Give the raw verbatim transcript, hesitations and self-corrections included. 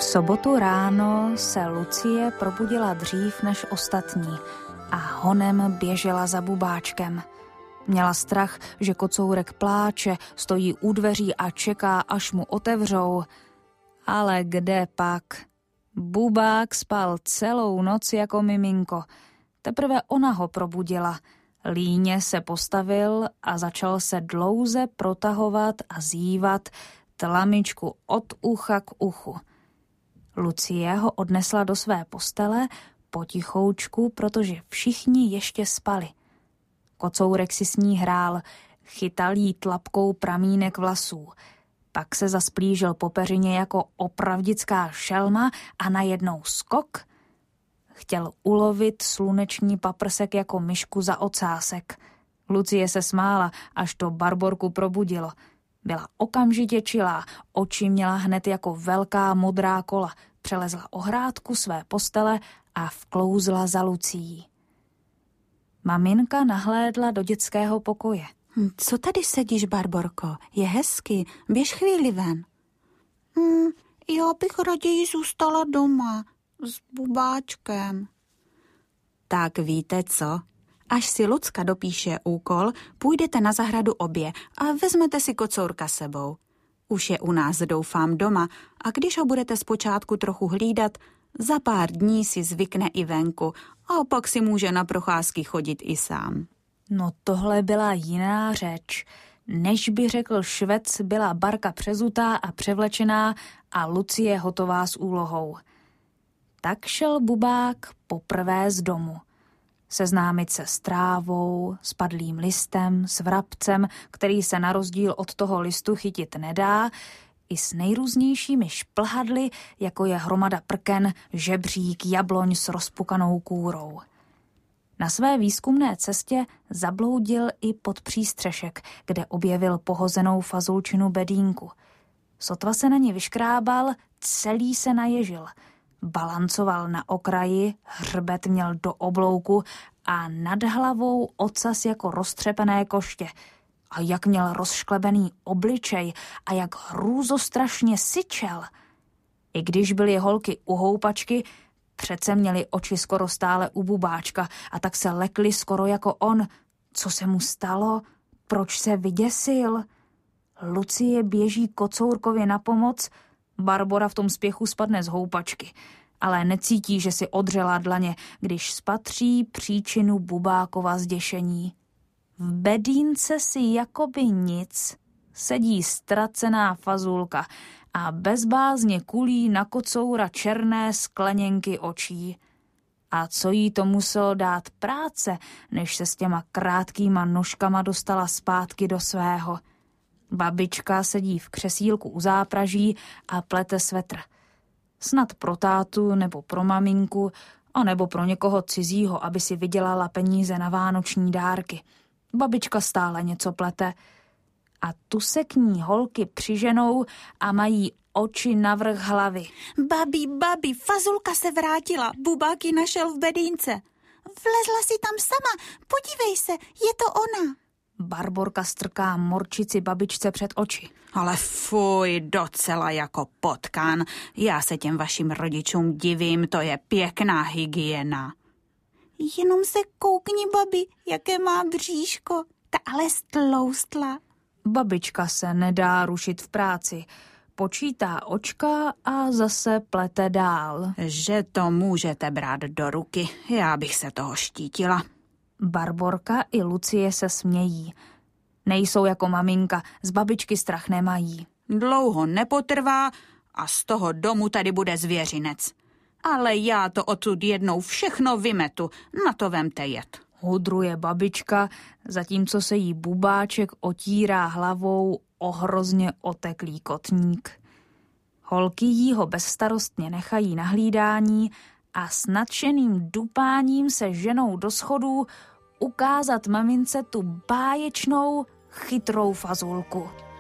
V sobotu ráno se Lucie probudila dřív než ostatní a honem běžela za bubáčkem. Měla strach, že kocourek pláče, stojí u dveří a čeká, až mu otevřou. Ale kde pak? Bubák spal celou noc jako miminko. Teprve ona ho probudila. Líně se postavil a začal se dlouze protahovat a zívat, tlamičku od ucha k uchu. Lucie ho odnesla do své postele potichoučku, protože všichni ještě spali. Kocourek si s ní hrál, chytal jí tlapkou pramínek vlasů. Pak se zasplížil po peřině jako opravdická šelma a najednou skok. Chtěl ulovit sluneční paprsek jako myšku za ocásek. Lucie se smála, až to Barborku probudilo. Byla okamžitě čilá, oči měla hned jako velká modrá kola, přelezla ohrádku své postele a vklouzla za Lucií. Maminka nahlédla do dětského pokoje. Co tady sedíš, Barborko? Je hezky, běž chvíli ven. Hmm, já bych raději zůstala doma s bubáčkem. Tak víte co? Až si Lucka dopíše úkol, půjdete na zahradu obě a vezmete si kocourka sebou. Už je u nás, doufám, doma a když ho budete zpočátku trochu hlídat, za pár dní si zvykne i venku a pak si může na procházky chodit i sám. No tohle byla jiná řeč. Než by řekl švec, byla Barka přezutá a převlečená a Lucie hotová s úlohou. Tak šel Bubák poprvé z domu. Seznámit se s trávou, s padlým listem, s vrabcem, který se na rozdíl od toho listu chytit nedá, i s nejrůznějšími šplhadly, jako je hromada prken, žebřík, jabloň s rozpukanou kůrou. Na své výzkumné cestě zabloudil i pod přístřešek, kde objevil pohozenou fazulčinu bedínku. Sotva se na ní vyškrábal, celý se naježil. Balancoval na okraji, hřbet měl do oblouku a nad hlavou ocas jako roztřepené koště. A jak měl rozšklebený obličej a jak hrůzostrašně syčel. I když byly holky u houpačky, přece měli oči skoro stále u Bubáčka a tak se lekli skoro jako on. Co se mu stalo? Proč se vyděsil? Lucie běží kocourkovi na pomoc, Barbora v tom spěchu spadne z houpačky, ale necítí, že si odřela dlaně, když spatří příčinu Bubákova zděšení. V bedínce si jakoby nic sedí ztracená fazulka a bezbázně kulí na kocoura černé skleněnky očí. A co jí to muselo dát práce, než se s těma krátkýma nožkama dostala zpátky do svého. Babička sedí v křesílku u zápraží a plete svetr. Snad pro tátu nebo pro maminku, anebo pro někoho cizího, aby si vydělala peníze na vánoční dárky. Babička stále něco plete. A tu se k ní holky přiženou a mají oči navrch hlavy. Babi, babi, fazulka se vrátila, Bubák ji našel v bedínce. Vlezla si tam sama, podívej se, je to ona. Barborka strká morčici babičce před oči. Ale fuj, docela jako potkan. Já se těm vašim rodičům divím, to je pěkná hygiena. Jenom se koukni, babi, jaké má bříško. Ta ale stloustla. Babička se nedá rušit v práci. Počítá očka a zase plete dál. Že to můžete brát do ruky, já bych se toho štítila. Barborka i Lucie se smějí. Nejsou jako maminka, z babičky strach nemají. Dlouho nepotrvá a z toho domu tady bude zvěřinec. Ale já to odtud jednou všechno vymetu, na to vemte jet. Hudruje babička, zatímco se jí Bubáček otírá hlavou o hrozně oteklý kotník. Holky jí ho bezstarostně nechají na hlídání a s nadšeným dupáním se ženou do schodů ukázat mamince tu báječnou, chytrou fazulku.